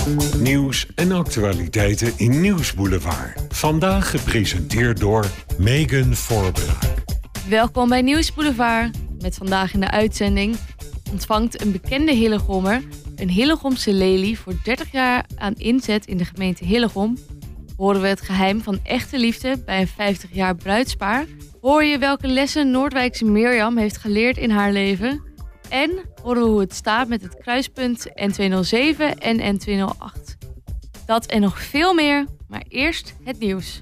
Nieuws en actualiteiten in Nieuwsboulevard. Vandaag gepresenteerd door Megan Voorbraak. Welkom bij Nieuwsboulevard. Met vandaag in de uitzending ontvangt een bekende Hillegommer een Hillegomse lelie voor 30 jaar aan inzet in de gemeente Hillegom. Horen we het geheim van echte liefde bij een 50 jaar bruidspaar. Hoor je welke lessen Noordwijkse Mirjam heeft geleerd in haar leven. En horen we hoe het staat met het kruispunt N207 en N208. Dat en nog veel meer, maar eerst het nieuws.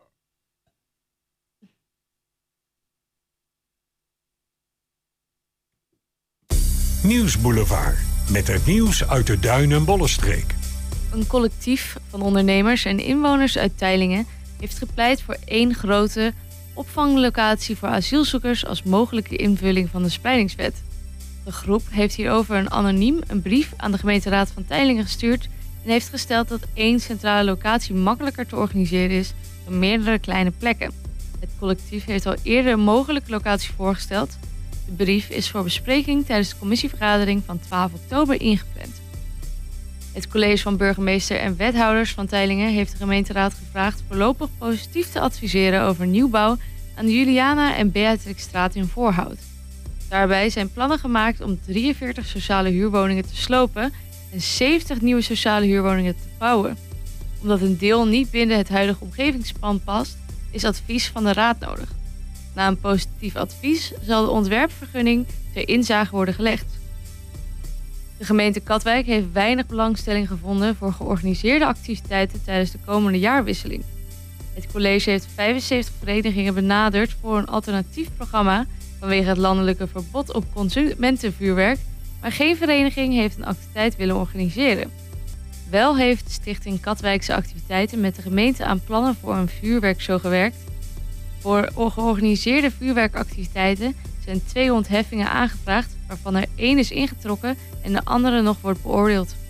Nieuwsboulevard, met het nieuws uit de Duin- en Bollenstreek. Een collectief van ondernemers en inwoners uit Teylingen heeft gepleit voor één grote opvanglocatie voor asielzoekers als mogelijke invulling van de spreidingswet. De groep heeft hierover anoniem een brief aan de gemeenteraad van Teylingen gestuurd en heeft gesteld dat één centrale locatie makkelijker te organiseren is dan meerdere kleine plekken. Het collectief heeft al eerder een mogelijke locatie voorgesteld. De brief is voor bespreking tijdens de commissievergadering van 12 oktober ingepland. Het college van burgemeester en wethouders van Teylingen heeft de gemeenteraad gevraagd voorlopig positief te adviseren over nieuwbouw aan de Juliana en Beatrixstraat in Voorhout. Daarbij zijn plannen gemaakt om 43 sociale huurwoningen te slopen en 70 nieuwe sociale huurwoningen te bouwen. Omdat een deel niet binnen het huidige omgevingsplan past, is advies van de raad nodig. Na een positief advies zal de ontwerpvergunning ter inzage worden gelegd. De gemeente Katwijk heeft weinig belangstelling gevonden voor georganiseerde activiteiten tijdens de komende jaarwisseling. Het college heeft 75 verenigingen benaderd voor een alternatief programma vanwege het landelijke verbod op consumentenvuurwerk, maar geen vereniging heeft een activiteit willen organiseren. Wel heeft de Stichting Katwijkse Activiteiten met de gemeente aan plannen voor een vuurwerkshow gewerkt. Voor georganiseerde vuurwerkactiviteiten zijn 2 ontheffingen aangevraagd, waarvan er 1 is ingetrokken en de andere nog wordt beoordeeld.